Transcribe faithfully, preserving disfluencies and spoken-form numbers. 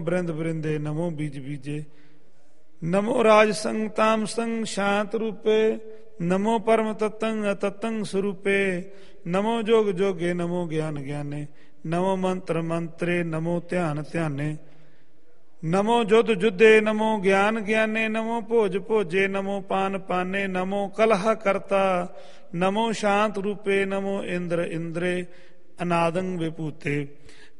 ਬ੍ਰਿੰਦ ਬ੍ਰਿੰਦੇ ਨਮੋ ਬੀਜ ਬੀਜੇ। ਨਮੋ ਰਾਜ ਸੰਗ ਤਾਮ ਸੰਗ ਸ਼ਾਂਤ ਰੂਪੇ, ਨਮੋ ਪਰਮ ਤਤੰਗ ਅਤਤੰਗ ਸਰੂਪੇ। ਨਮੋ ਜੋਗ ਜੋਗੇ ਨਮੋ ਗਿਆਨ ਗਿਆਨੇ, ਨਮੋ ਮੰਤਰ ਮੰਤਰੇ ਨਮੋ ਧਿਆਨ ਧਿਆਨੇ। ਨਮੋ ਜੁਧ ਜੁਧੇ ਨਮੋ ਗਿਆਨ ਗਿਆਨੇ, ਨਮੋ ਭੋਜ ਭੋਜੇ ਨਮੋ ਪਾਨ ਪਾਨੇ। ਨਮੋ ਕਲਹ ਕਰਤਾ ਨਮੋ ਸ਼ਾਂਤ ਰੂਪੇ, ਨਮੋ ਇੰਦਰ ਇੰਦਰੇ ਅਨਾਦੰ ਵਿਭੂਤੇ।